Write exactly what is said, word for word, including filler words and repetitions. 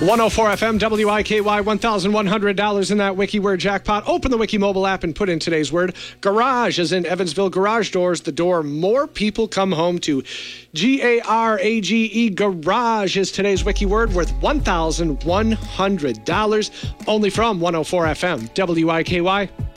one oh four F M, W I K Y, one thousand one hundred dollars in that Wiki Word jackpot. Open the Wiki mobile app and put in today's word. Garage is in Evansville. Garage doors, the door more people come home to. G A R A G E, garage is today's Wiki Word, worth one thousand one hundred dollars. Only from one oh four F M, W I K Y.